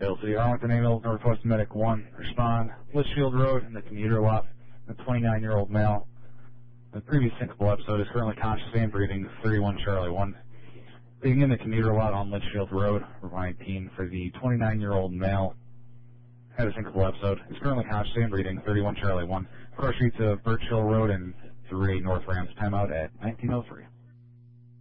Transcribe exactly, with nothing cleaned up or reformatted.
Hill City, Arlington ambulance, Northwest Medic one, respond, Litchfield Road in the commuter lot, a twenty-nine-year-old male. The previous syncopal episode is currently conscious and breathing, thirty-one Charlie one. Being in the commuter lot on Litchfield Road, nineteen, for the twenty-nine-year-old male, had a syncopal episode, is currently conscious and breathing, thirty-one Charlie one. Cross streets of Birch Hill Road and three North Rams, timeout at nineteen oh three.